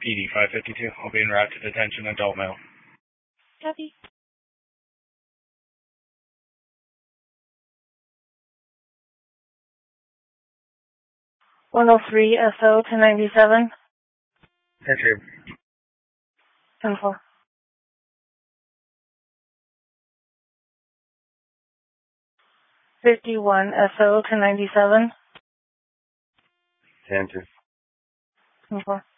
PD 552. I'll be en route to detention, adult male. Copy. 103 SO to 97. Entry. 10-4. 51 SO to 97. 10-2. 10-4.